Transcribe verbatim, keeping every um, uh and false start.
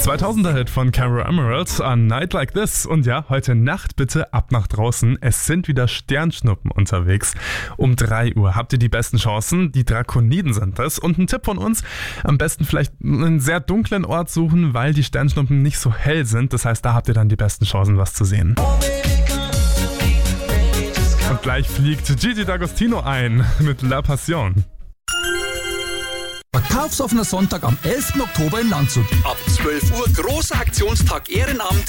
zweitausender-Hit von Caro Emerald, A Night Like This. Und ja, heute Nacht bitte ab nach draußen. Es sind wieder Sternschnuppen unterwegs. Um drei Uhr habt ihr die besten Chancen. Die Drakoniden sind es. Und ein Tipp von uns, am besten vielleicht einen sehr dunklen Ort suchen, weil die Sternschnuppen nicht so hell sind. Das heißt, da habt ihr dann die besten Chancen, was zu sehen. Und gleich fliegt Gigi D'Agostino ein mit La Passion. Verkaufsoffener Sonntag am elften Oktober in Landshut. Ab zwölf Uhr großer Aktionstag Ehrenamt